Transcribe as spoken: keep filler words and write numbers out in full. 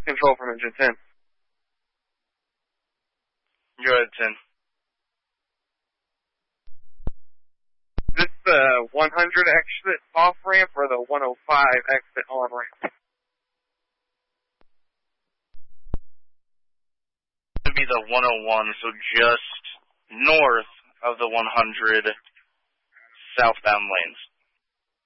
Control from engine ten. Go ahead, ten. Is this the one hundred exit off ramp or the one oh five exit on ramp? It would be the one oh one, so just north of the one hundred southbound lanes.